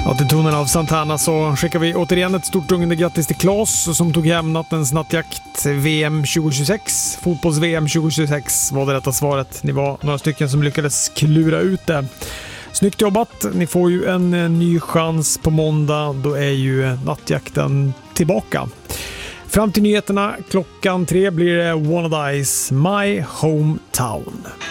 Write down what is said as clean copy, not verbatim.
Ja, till tonen av Santana så skickar vi återigen ett stort rungande grattis till Claes som tog hem nattens nattjakt VM 2026. Fotbolls-VM 2026 var det rätta svaret. Ni var några stycken som lyckades klura ut det. Snyggt jobbat. Ni får ju en ny chans på måndag. Då är ju nattjakten tillbaka. Fram till nyheterna klockan 3 blir det One of Dice, My Hometown.